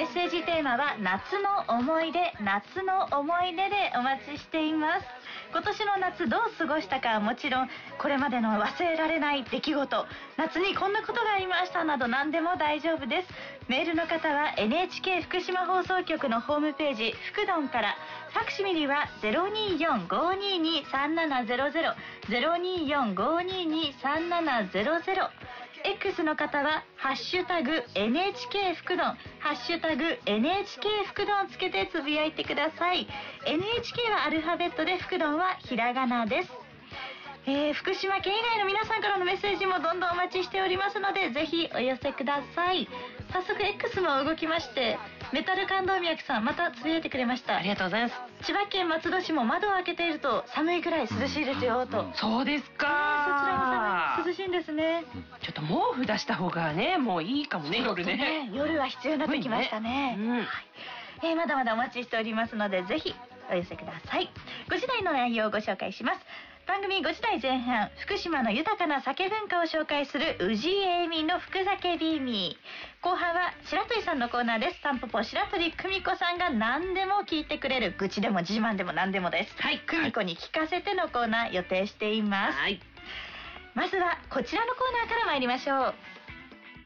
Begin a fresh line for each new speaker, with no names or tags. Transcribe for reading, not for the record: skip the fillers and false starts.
メッセージテーマは夏の思い出、夏の思い出でお待ちしています。今年の夏どう過ごしたかはもちろん、これまでの忘れられない出来事、夏にこんなことがありましたなど何でも大丈夫です。メールの方は NHK 福島放送局のホームページ福ドンから、ファクシミリは 024-522-3700 024-522-3700。 X の方はハッシュタグ NHK 福ドン、ハッシュタグ NHK 福ドンつけてつぶやいてください。 NHK はアルファベットで、福ドンはひらがなです。福島県以外の皆さんからのメッセージもどんどんお待ちしておりますので、ぜひお寄せください。早速 X も動きまして、メタル感動脈さんまたつぶやいてくれました。
ありがとうございます。
千葉県松戸市も窓を開けていると寒いくらい涼しいですよと。
そうですか。
そちらも寒い、涼しいんですね。
ちょっと毛布出した方がね、もういいかもね、夜ね。
夜は必要になってきましたね。まだまだお待ちしておりますので、ぜひお寄せください。5時台の内容をご紹介します。番組5時台前半、福島の豊かな酒文化を紹介する宇治恵美の福酒ビーミー。後半は白鳥さんのコーナーです。タンポポ白鳥久美子さんが何でも聞いてくれる、愚痴でも自慢でも何でもです。久美子に聞かせてのコーナー予定しています。まずはこちらのコーナーから参りましょう。